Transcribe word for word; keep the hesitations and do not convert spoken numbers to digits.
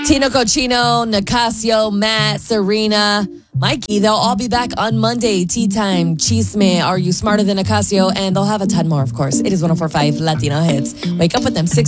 Tino Cochino, Nicasio, Matt, Serena, Mikey. They'll all be back on Monday. Tea Time, Chisme, Are You Smarter Than Nicasio? And they'll have a ton more, of course. It is one oh four point five Latino Hits. Wake up with them six